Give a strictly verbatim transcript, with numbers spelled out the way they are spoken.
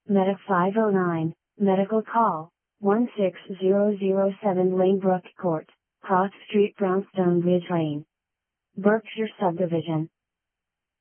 Medic five oh nine, medical call, one six zero zero seven Lanebrook Court, Cross Street, Brownstone Ridge Lane, Berkshire Subdivision.